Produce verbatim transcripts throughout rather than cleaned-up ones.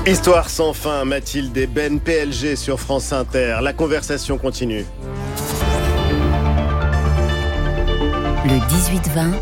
Histoire sans fin, Mathilde et Ben, P L G sur France Inter. La conversation continue. Le dix-huit vingt,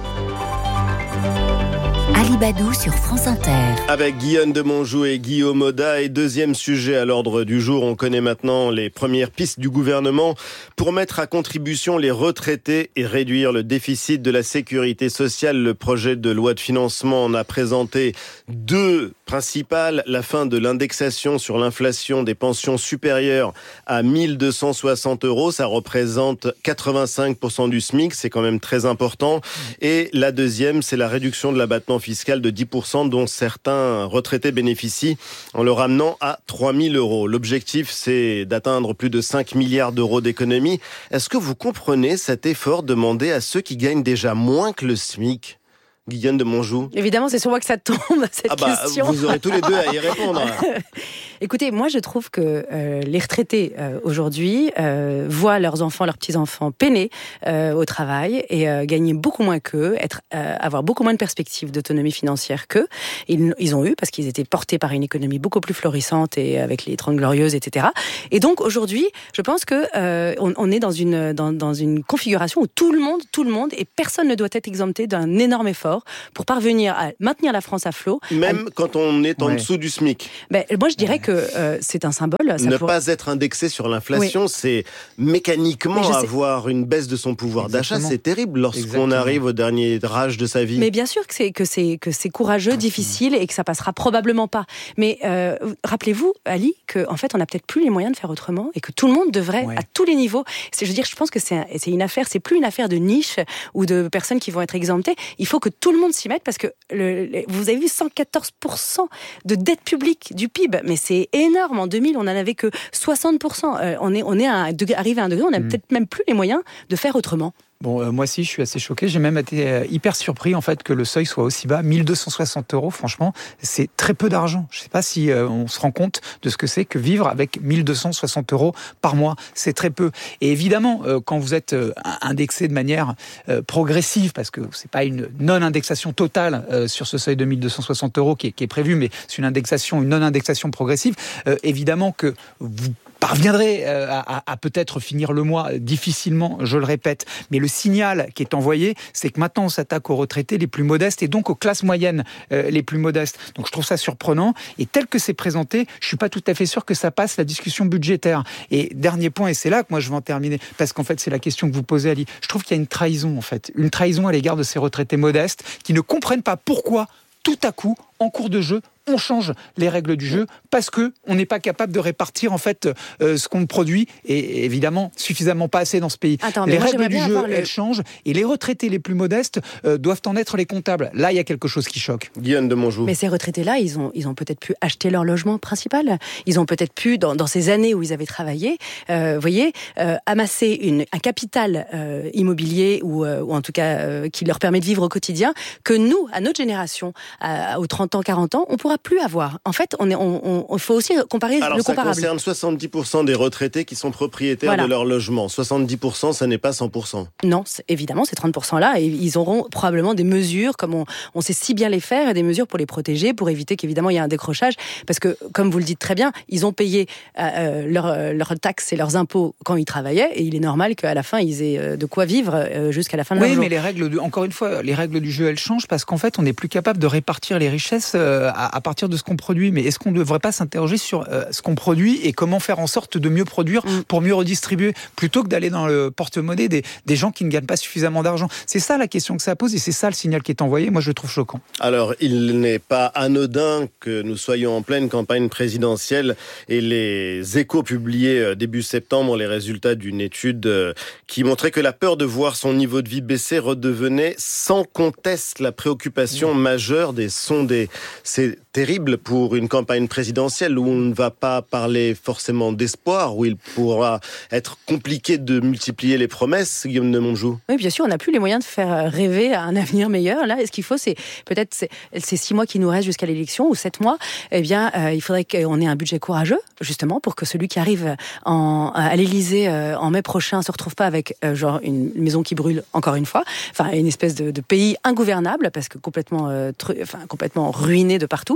Ali Badou sur France Inter. Avec Guillaume de Monjou et Guillaume Oda. Et deuxième sujet à l'ordre du jour, on connaît maintenant les premières pistes du gouvernement pour mettre à contribution les retraités et réduire le déficit de la sécurité sociale. Le projet de loi de financement en a présenté deux principales. La fin de l'indexation sur l'inflation des pensions supérieures à mille deux cent soixante euros. Ça représente quatre-vingt-cinq pour cent du SMIC. C'est quand même très important. Et la deuxième, c'est la réduction de l'abattement fiscal de dix pour cent dont certains retraités bénéficient en le ramenant à trois mille euros. L'objectif, c'est d'atteindre plus de cinq milliards d'euros d'économies. Est-ce que vous comprenez cet effort demandé à ceux qui gagnent déjà moins que le SMIC ? Guillaume de Monjou. Évidemment, c'est sur moi que ça tombe, cette ah bah, question. Vous aurez tous les deux à y répondre. Écoutez, moi je trouve que euh, les retraités euh, aujourd'hui euh, voient leurs enfants, leurs petits-enfants peiner euh, au travail et euh, gagner beaucoup moins qu'eux, être, euh, avoir beaucoup moins de perspectives d'autonomie financière qu'eux. Ils, ils ont eu, parce qu'ils étaient portés par une économie beaucoup plus florissante et avec les Trente Glorieuses, et cetera. Et donc aujourd'hui, je pense que euh, on, on est dans une, dans, dans une configuration où tout le monde, tout le monde, et personne ne doit être exempté d'un énorme effort pour parvenir à maintenir la France à flot. Même à... quand on est en ouais. dessous du SMIC. Ben, moi je dirais que Euh, c'est un symbole. Ça ne pourrait... pas être indexé sur l'inflation, oui. c'est mécaniquement avoir une baisse de son pouvoir Exactement. d'achat. C'est terrible lorsqu'on Exactement. arrive au dernier âge de sa vie. Mais bien sûr que c'est, que c'est, que c'est courageux, difficile et que ça passera probablement pas. Mais euh, rappelez-vous, Ali, qu'en fait, on n'a peut-être plus les moyens de faire autrement et que tout le monde devrait, ouais. à tous les niveaux, c'est, je veux dire, je pense que c'est, c'est une affaire, c'est plus une affaire de niche ou de personnes qui vont être exemptées. Il faut que tout le monde s'y mette parce que le, le, vous avez vu cent quatorze pour cent de dette publique du P I B, mais c'est énorme. En deux mille, on n'en avait que soixante pour cent. Euh, on est, on est à un degré, arrivé à un degré, on n'a mmh. peut-être même plus les moyens de faire autrement. Bon, euh, moi aussi, je suis assez choqué. J'ai même été euh, hyper surpris en fait que le seuil soit aussi bas, mille deux cent soixante euros. Franchement, c'est très peu d'argent. Je ne sais pas si euh, on se rend compte de ce que c'est que vivre avec mille deux cent soixante euros par mois. C'est très peu. Et évidemment, euh, quand vous êtes euh, indexé de manière euh, progressive, parce que c'est pas une non-indexation totale euh, sur ce seuil de mille deux cent soixante euros qui est, qui est prévu, mais c'est une indexation, une non-indexation progressive. Euh, évidemment que vous parviendrez à, à, à peut-être finir le mois difficilement, je le répète. Mais le signal qui est envoyé, c'est que maintenant on s'attaque aux retraités les plus modestes et donc aux classes moyennes euh, les plus modestes. Donc je trouve ça surprenant. Et tel que c'est présenté, je suis pas tout à fait sûr que ça passe la discussion budgétaire. Et dernier point, et c'est là que moi je vais en terminer, parce qu'en fait c'est la question que vous posez, Ali. Je trouve qu'il y a une trahison en fait, une trahison à l'égard de ces retraités modestes qui ne comprennent pas pourquoi tout à coup, en cours de jeu, on change les règles du jeu parce que on n'est pas capable de répartir en fait euh, ce qu'on produit et évidemment suffisamment pas assez dans ce pays. Attends, les règles du jeu le... elles changent et les retraités les plus modestes euh, doivent en être les comptables. Là il y a quelque chose qui choque. Guillaume de Monjou. Mais ces retraités là ils ont ils ont peut-être pu acheter leur logement principal. Ils ont peut-être pu dans, dans ces années où ils avaient travaillé, euh, voyez, euh, amasser une un capital euh, immobilier ou euh, ou en tout cas euh, qui leur permet de vivre au quotidien que nous à notre génération à, aux trente ans quarante ans on pourra plus avoir. En fait, on est, on, on, faut aussi comparer Alors, le comparable. Alors, ça concerne soixante-dix pour cent des retraités qui sont propriétaires voilà. de leur logement. soixante-dix pour cent, ça n'est pas cent pour cent. Non, évidemment, ces trente pour cent-là, ils auront probablement des mesures, comme on, on sait si bien les faire, et des mesures pour les protéger, pour éviter qu'évidemment il y ait un décrochage. Parce que, comme vous le dites très bien, ils ont payé euh, leurs leur taxes et leurs impôts quand ils travaillaient, et il est normal qu'à la fin, ils aient de quoi vivre euh, jusqu'à la fin de oui, leur jour. Oui, mais les règles, du, encore une fois, les règles du jeu, elles changent parce qu'en fait, on n'est plus capable de répartir les richesses euh, à, à partir de ce qu'on produit. Mais est-ce qu'on ne devrait pas s'interroger sur euh, ce qu'on produit et comment faire en sorte de mieux produire mmh. pour mieux redistribuer plutôt que d'aller dans le porte-monnaie des, des gens qui ne gagnent pas suffisamment d'argent? C'est ça la question que ça pose et c'est ça le signal qui est envoyé. Moi, je le trouve choquant. Alors, il n'est pas anodin que nous soyons en pleine campagne présidentielle et les Échos publiaient début septembre les résultats d'une étude qui montrait que la peur de voir son niveau de vie baisser redevenait sans conteste la préoccupation mmh. majeure des sondés. C'est terrible pour une campagne présidentielle où on ne va pas parler forcément d'espoir, où il pourra être compliqué de multiplier les promesses, Guillaume de Monjou. Oui, bien sûr, on n'a plus les moyens de faire rêver à un avenir meilleur. Là, ce qu'il faut, c'est peut-être c'est, ces six mois qui nous restent jusqu'à l'élection, ou sept mois, eh bien, euh, il faudrait qu'on ait un budget courageux, justement, pour que celui qui arrive en, à l'Élysée euh, en mai prochain ne se retrouve pas avec euh, genre une maison qui brûle encore une fois, enfin une espèce de, de pays ingouvernable, parce que complètement, euh, tru, enfin, complètement ruiné de partout.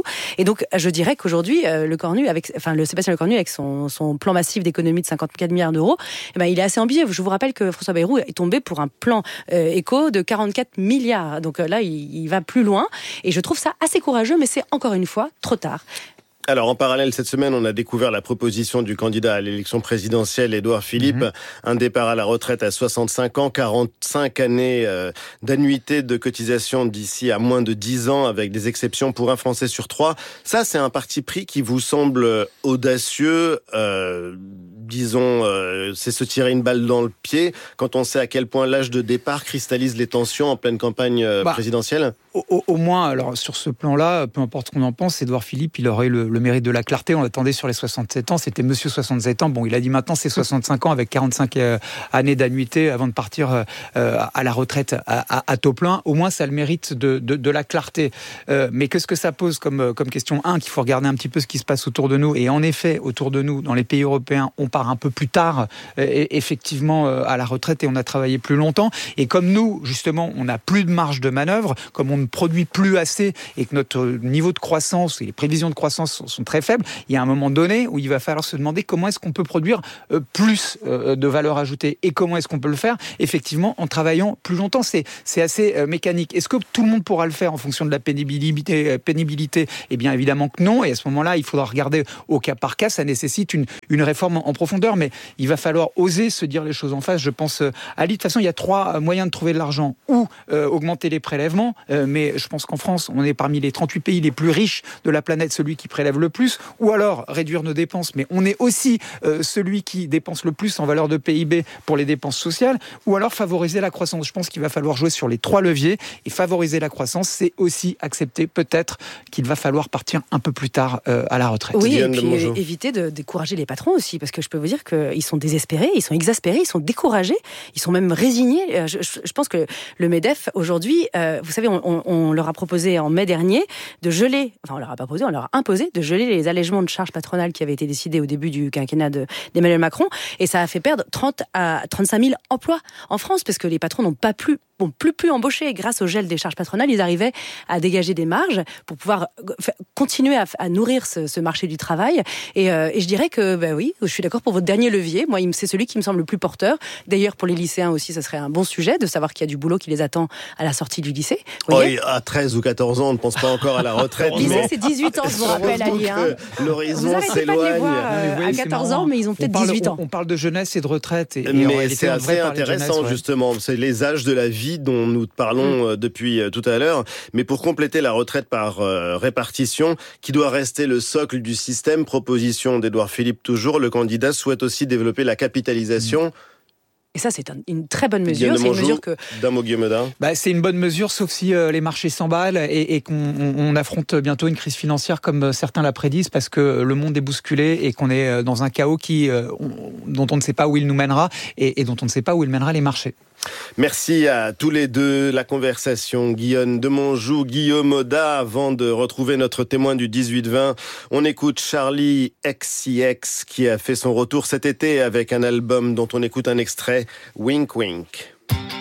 Et donc, je dirais qu'aujourd'hui, euh, le Cornu, avec, enfin, le Sébastien Lecornu, avec son, son plan massif d'économie de cinquante-quatre milliards d'euros, eh ben, il est assez ambitieux. Je vous rappelle que François Bayrou est tombé pour un plan euh, éco de quarante-quatre milliards. Donc euh, là, il, il va plus loin. Et je trouve ça assez courageux, mais c'est encore une fois trop tard. Alors, en parallèle, cette semaine, on a découvert la proposition du candidat à l'élection présidentielle, Édouard Philippe. Mmh. Un départ à la retraite à soixante-cinq ans, quarante-cinq années euh, d'annuité de cotisation d'ici à moins de dix ans, avec des exceptions pour un Français sur trois. Ça, c'est un parti pris qui vous semble audacieux, euh, disons, euh, c'est se tirer une balle dans le pied, quand on sait à quel point l'âge de départ cristallise les tensions en pleine campagne euh, bah, présidentielle? au, au moins, alors sur ce plan-là, peu importe ce qu'on en pense, Édouard Philippe, il aurait le, le mérite de la clarté. On l'attendait sur les soixante-sept ans, c'était monsieur soixante-sept ans. Bon, il a dit maintenant c'est soixante-cinq ans avec quarante-cinq euh, années d'annuité avant de partir euh, à la retraite à, à, à taux plein. Au moins, ça a le mérite de, de, de la clarté. Euh, mais qu'est-ce que ça pose comme, comme question? Un, qu'il faut regarder un petit peu ce qui se passe autour de nous. Et en effet, autour de nous, dans les pays européens, on part un peu plus tard, euh, effectivement, euh, à la retraite et on a travaillé plus longtemps. Et comme nous, justement, on n'a plus de marge de manœuvre, comme on ne produit plus assez et que notre niveau de croissance et les prévisions de croissance sont, sont très faibles, il y a un moment donné où il va falloir se demander comment est-ce qu'on peut produire euh, plus euh, de valeur ajoutée et comment est-ce qu'on peut le faire effectivement en travaillant plus longtemps. C'est, c'est assez euh, mécanique. Est-ce que tout le monde pourra le faire en fonction de la pénibilité, euh, pénibilité? Eh bien évidemment que non, et à ce moment-là il faudra regarder au cas par cas. Ça nécessite une, une réforme en, en profondeur, mais il va falloir oser se dire les choses en face. Je pense euh, à l'île, de toute façon il y a trois moyens de trouver de l'argent, ou euh, augmenter les prélèvements, euh, mais je pense qu'en France on est parmi les trente-huit pays les plus riches de la planète, celui qui prélève le plus, ou alors réduire nos dépenses, mais on est aussi euh, celui qui dépense le plus en valeur de P I B pour les dépenses sociales, ou alors favoriser la croissance. Je pense qu'il va falloir jouer sur les trois leviers, et favoriser la croissance, c'est aussi accepter peut-être qu'il va falloir partir un peu plus tard euh, à la retraite. Oui, et puis euh, éviter de décourager les patrons aussi, parce que je peux vous dire qu'ils sont désespérés, ils sont exaspérés, ils sont découragés, ils sont même résignés. Je, je, je pense que le MEDEF, aujourd'hui, euh, vous savez, on, on, on leur a proposé en mai dernier de geler, enfin on leur a pas proposé, on leur a imposé de geler les allègements de charges patronales qui avaient été décidés au début du quinquennat de, d'Emmanuel Macron, et ça a fait perdre trente à trente-cinq mille emplois en France, parce que les patrons n'ont pas plus Bon, plus plus embauchés. Grâce au gel des charges patronales, ils arrivaient à dégager des marges pour pouvoir continuer à, à nourrir ce, ce marché du travail. Et, euh, et je dirais que, ben oui, je suis d'accord pour votre dernier levier. Moi, c'est celui qui me semble le plus porteur. D'ailleurs, pour les lycéens aussi, ça serait un bon sujet de savoir qu'il y a du boulot qui les attend à la sortie du lycée. Oh, à treize ou quatorze ans, on ne pense pas encore à la retraite. Le lycée, c'est dix-huit ans, je vous rappelle, Ali. Hein. L'horizon s'éloigne. Pas de à quatorze ans, mais ils ont peut-être parle, dix-huit ans. On, on parle de jeunesse et de retraite. Et, mais et c'est assez intéressant, jeunesse, ouais. Justement. C'est les âges de la vie dont nous parlons Parlons depuis tout à l'heure, mais pour compléter la retraite par euh, répartition, qui doit rester le socle du système, proposition d'Édouard Philippe toujours, le candidat souhaite aussi développer la capitalisation. Et ça, c'est un, une très bonne mesure. C'est une mesure que... Bah, c'est une bonne mesure, sauf si euh, les marchés s'emballent et, et qu'on on, on affronte bientôt une crise financière comme certains la prédisent, parce que le monde est bousculé et qu'on est dans un chaos qui, euh, on, dont on ne sait pas où il nous mènera et, et dont on ne sait pas où il mènera les marchés. Merci à tous les deux. La conversation, Guillaume Demonjou, Guillaume Oda. Avant de retrouver notre témoin du dix-huit vingt, on écoute Charli X C X qui a fait son retour cet été avec un album dont on écoute un extrait, Wink Wink.